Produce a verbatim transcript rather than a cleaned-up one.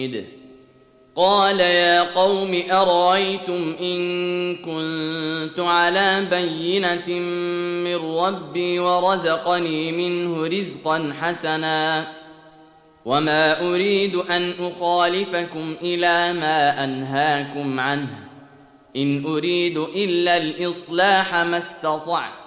قال يا قوم أرأيتم إن كنت على بينة من ربي ورزقني منه رزقا حسنا وما أريد أن أخالفكم إلى ما أنهاكم عنه إن أريد إلا الإصلاح ما استطعت